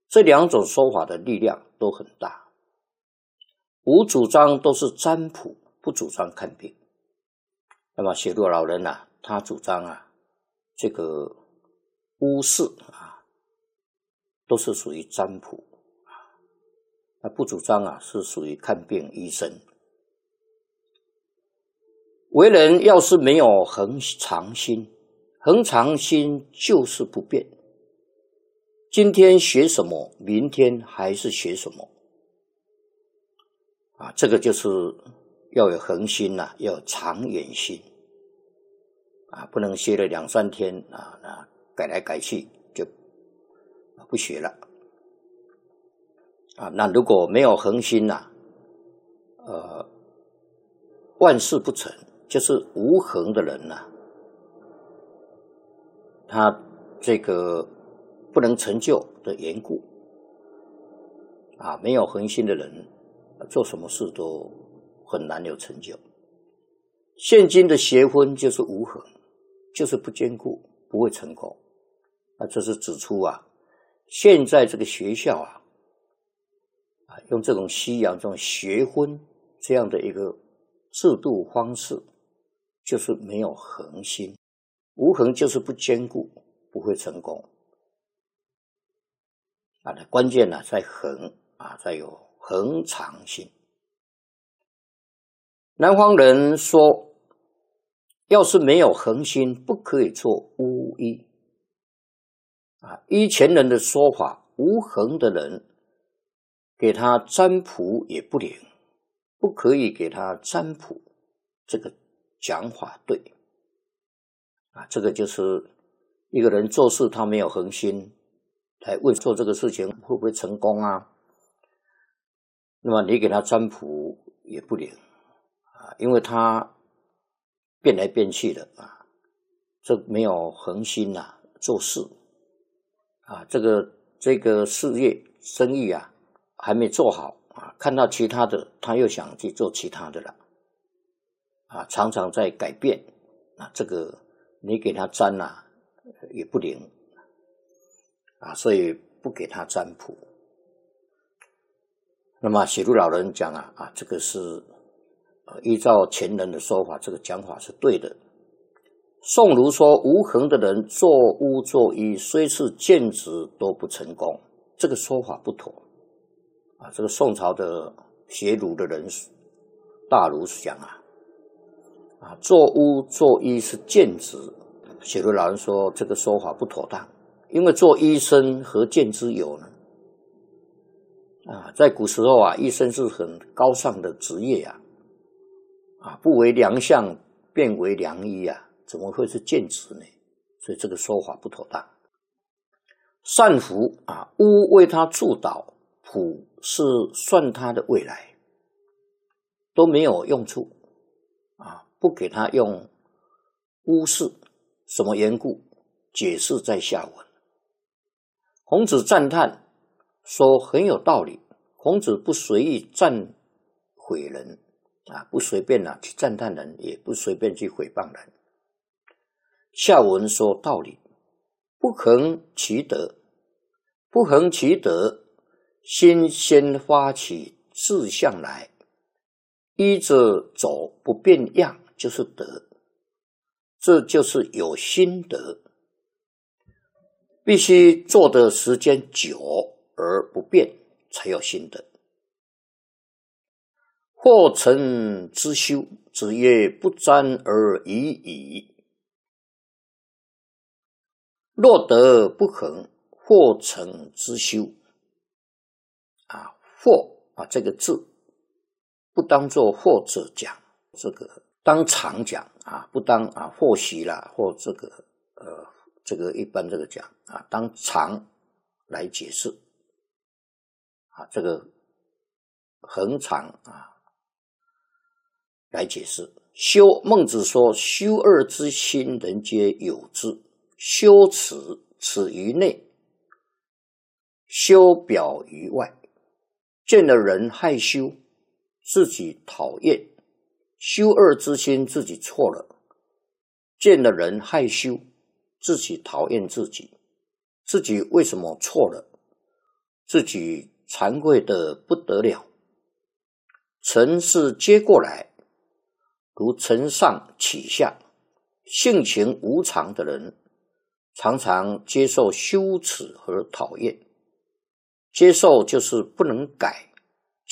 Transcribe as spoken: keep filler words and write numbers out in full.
这两种说法的力量都很大。无主张都是占卜，不主张看病。那么写入老人啊，他主张啊，这个巫事啊，都是属于占卜啊，那不主张啊，是属于看病医生。为人要是没有恒常心，恒常心就是不变。今天学什么，明天还是学什么啊，这个就是要有恒心呐、啊，要有长远心啊，不能学了两三天啊，那改来改去就不学了啊。那如果没有恒心呐、啊，呃，万事不成，就是无恒的人呐、啊，他这个不能成就的缘故啊，没有恒心的人，做什么事都很难有成就。现今的学问就是无恒，就是不坚固，不会成功。那这是指出啊，现在这个学校啊，啊用这种西洋这种学分这样的一个制度方式，就是没有恒心，无恒就是不坚固，不会成功。啊，关键呢在恒啊，在有恒常心。南方人说，要是没有恒心，不可以做巫医。啊，依前人的说法，无恒的人，给他占卜也不灵，不可以给他占卜。这个讲法对。啊，这个就是一个人做事他没有恒心，来问做这个事情会不会成功啊？那么你给他占卜也不灵啊，因为他变来变去的啊，这没有恒心呐、啊，做事啊，这个这个事业生意啊还没做好啊，看到其他的他又想去做其他的了啊，常常在改变啊，这个你给他占呐、啊、也不灵啊，所以不给他占卜。那么写入老人讲啊啊，这个是呃依照前人的说法，这个讲法是对的。宋儒说，无恒的人做巫做医，虽是见职都不成功，这个说法不妥啊。这个宋朝的学儒的人大儒讲啊啊，做巫做医是见职，写入老人说这个说法不妥当，因为做医生何见之有呢？啊，在古时候啊，医生是很高尚的职业啊，啊，不为良相，便为良医啊，怎么会是见职呢？所以这个说法不妥当。善福啊，巫为他助导，卜是算他的未来，都没有用处啊，不给他用巫事，什么缘故？解释在下文。孔子赞叹说很有道理，孔子不随意赞毁人啊，不随便啊去赞叹人，也不随便去诽谤人。下文说道理，不恒其德，不恒其德，心先发起志向来，依着走不变样，就是德，这就是有心德。必须做的时间久而不变，才有心得。或成之修，子曰：不沾而已矣。若德不恒，或成之修。啊，或啊这个字不当作或者讲，这个当常讲啊，不当啊或许啦，或这个呃。这个一般这个讲啊，当常来解释啊，这个恒常啊来解释。修孟子说：“修恶之心，人皆有之。修此，此于内；修表于外。见了人害羞，自己讨厌；修恶之心，自己错了。见了人害羞。”自己讨厌自己，自己为什么错了？ 自己惭愧的不得了。尘是接过来，如承上启下，性情无常的人常常接受羞耻和讨厌。接受就是不能改，